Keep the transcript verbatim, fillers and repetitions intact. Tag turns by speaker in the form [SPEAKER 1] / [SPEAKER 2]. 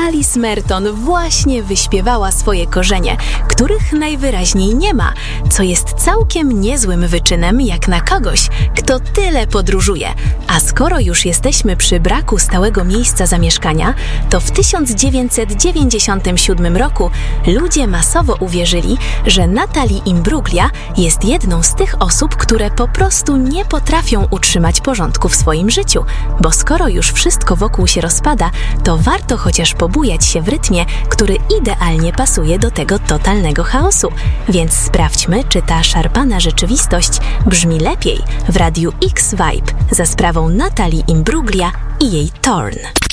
[SPEAKER 1] Alice Merton właśnie wyśpiewała swoje korzenie, których najwyraźniej nie ma, co jest całkiem niezłym wyczynem jak na kogoś, kto tyle podróżuje. A skoro już jesteśmy przy braku stałego miejsca zamieszkania, to w tysiąc dziewięćset dziewięćdziesiątym siódmym roku ludzie masowo uwierzyli, że Natalie Imbruglia jest jedną z tych osób, które po prostu nie potrafią utrzymać porządku w swoim życiu, bo skoro już wszystko wokół się rozpada, to warto chociaż pobujać się w rytmie, który idealnie pasuje do tego totalnego chaosu. Więc sprawdźmy, czy ta szarpana rzeczywistość brzmi lepiej w Radiu X Vibe za sprawą Natalie Imbruglia i jej Torn.